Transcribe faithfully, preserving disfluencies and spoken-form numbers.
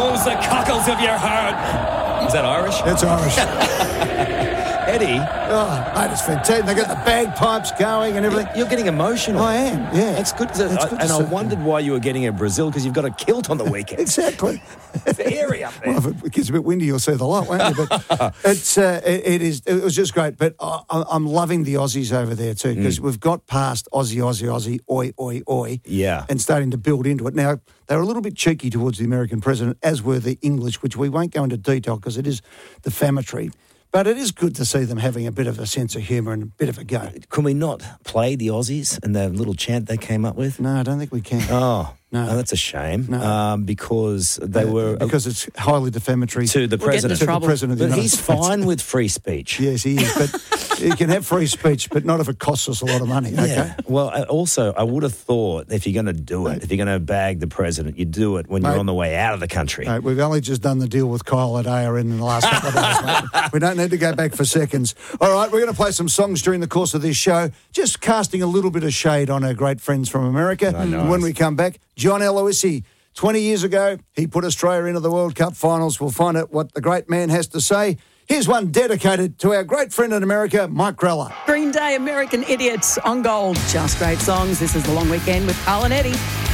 Those the cockles of your heart. Is that Irish? That's Irish. Eddie. Oh, mate, it's fantastic. They got the bagpipes going and everything. You're getting emotional. I am, yeah. That's good. That's good and to I see. wondered why you were getting a Brazil, because you've got a kilt on the weekend. Exactly. It's airy up there. Well, if it gets a bit windy, you'll see the light, won't you? But it's uh, it, it is. It was just great. But I, I'm loving the Aussies over there too, because mm. we've got past Aussie, Aussie, Aussie, oi, oi, oi, yeah, and starting to build into it. Now they were a little bit cheeky towards the American president, as were the English, which we won't go into detail because it is defamatory. But it is good to see them having a bit of a sense of humour and a bit of a go. Can we not play the Aussies and the little chant they came up with? No, I don't think we can. Oh, no, oh that's a shame. No. Um, because they uh, were because it's highly defamatory to the we'll president. To the president of the but United he's States. fine with free speech. Yes, he is. But he can have free speech, but not if it costs us a lot of money. Okay. Yeah. Well, I- also, I would have thought if you're going to do it, Mate. if you're going to bag the president, you do it when Mate. you're on the way out of the country. Mate, we've only just done the deal with Kyle Adair in the last couple of days, mate. We don't need to go back for seconds. All right, we're going to play some songs during the course of this show, just casting a little bit of shade on our great friends from America. Oh, nice. And when we come back, John Aloisi, twenty years ago, he put Australia into the World Cup finals. We'll find out what the great man has to say. Here's one dedicated to our great friend in America, Mike Grella. Green Day, American Idiots on Gold. Just great songs. This is The Long Weekend with Carl and Eddie.